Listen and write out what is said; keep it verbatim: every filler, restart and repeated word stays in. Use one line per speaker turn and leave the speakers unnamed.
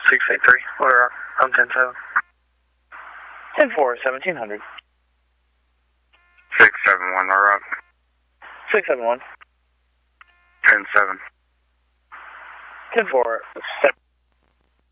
six eight three. Or I'm ten seven.
ten four, seventeen hundred.
six seven one, or up.
six seven one.
ten seven.
ten four, seven.